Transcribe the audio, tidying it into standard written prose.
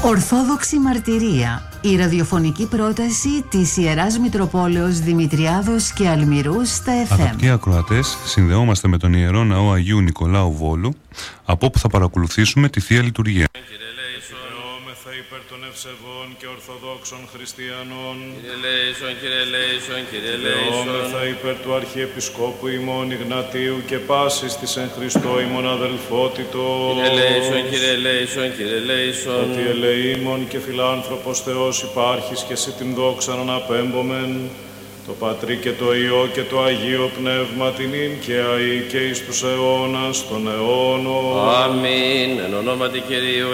Ορθόδοξη μαρτυρία. Η ραδιοφωνική πρόταση της Ιεράς Μητροπόλεως Δημητριάδος και Αλμυρού στα FM. Αγαπητοί ακροατές, συνδεόμαστε με τον Ιερό Ναό Αγίου Νικολάου Βόλου, από όπου θα παρακολουθήσουμε τη Θεία Λειτουργία. Υπέρ των ευσεβών και ορθοδόξων χριστιανών. Κύριε Λέησον, Κύριε Λέησον, Κύριε Λέησον. Δεόμεθα υπέρ του Αρχιεπισκόπου ημών Ιγνατίου και πάσης της εν Χριστώ ημών αδελφότητος. Κύριε Λέησον, Κύριε Λέησον, Κύριε Λέησον. Ότι ελεήμων και φιλάνθρωπος Θεός υπάρχεις και εσύ την δόξα να απέμπομεν, το Πατρί και το Υιό και το Αγίο Πνεύμα την ίν και αεί και εις τους αιώνας των αιώνων. Αμήν. Εν ονόματι Κυρίου